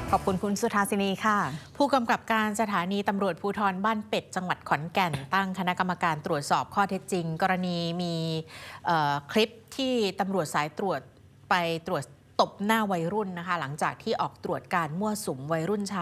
ขอบคุณคุณสุธาสินีค่ะผู้กำกับการสถานีตำรวจภูธรบ้านเป็ดจังหวัดขอนแก่นตั้งคณะกรรมการตรวจสอบข้อเท็จจริงกรณีมีคลิปที่ตำรวจสายตรวจไปตรวจตบหน้าวัยรุ่นนะคะหลังจากที่ออกตรวจการมั่วสุมวัยรุ่นชาย